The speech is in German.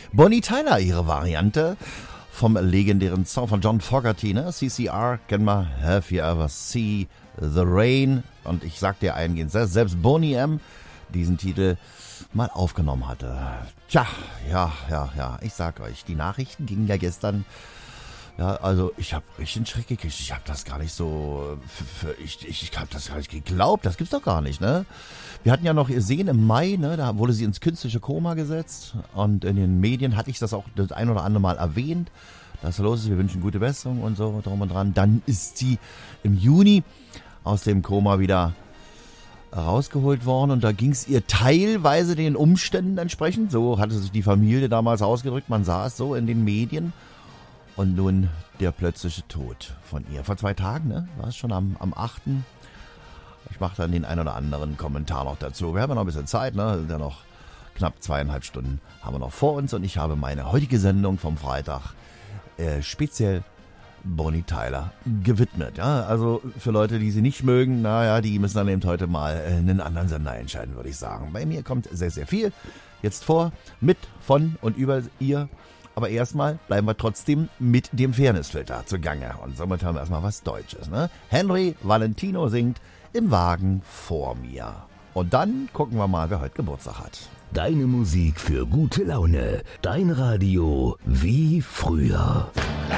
Bonnie Tyler, ihre Variante vom legendären Song von John Fogerty, ne? CCR, kennen wir, Have You Ever See the Rain? Und ich sag dir eingehend, selbst Boney M. diesen Titel mal aufgenommen hatte. Tja, ja, ich sag euch, die Nachrichten gingen ja gestern. Ja, also ich habe richtig einen Schreck gekriegt. Ich habe das gar nicht so, ich habe das gar nicht geglaubt. Das gibt's doch gar nicht, ne? Wir hatten ja noch gesehen im Mai, ne? Da wurde sie ins künstliche Koma gesetzt. Und in den Medien hatte ich das auch das ein oder andere Mal erwähnt, dass da los ist. Wir wünschen gute Besserung und so drum und dran. Dann ist sie im Juni aus dem Koma wieder rausgeholt worden und da ging es ihr teilweise den Umständen entsprechend. So hatte sich die Familie damals ausgedrückt. Man sah es so in den Medien. Und nun der plötzliche Tod von ihr. Vor 2 Tagen, ne? War es schon am 8. Ich mache dann den ein oder anderen Kommentar noch dazu. Wir haben ja noch ein bisschen Zeit, ne? Sind ja noch knapp 2,5 Stunden haben wir noch vor uns. Und ich habe meine heutige Sendung vom Freitag speziell Bonnie Tyler gewidmet. Ja? Also für Leute, die sie nicht mögen, naja, die müssen dann eben heute mal einen anderen Sender entscheiden, würde ich sagen. Bei mir kommt sehr, sehr viel jetzt vor, mit, von und über ihr. Aber erstmal bleiben wir trotzdem mit dem Fairnessfilter zugange. Und somit haben wir erstmal was Deutsches. Ne? Henry Valentino singt Im Wagen vor mir. Und dann gucken wir mal, wer heute Geburtstag hat. Deine Musik für gute Laune. Dein Radio wie früher. La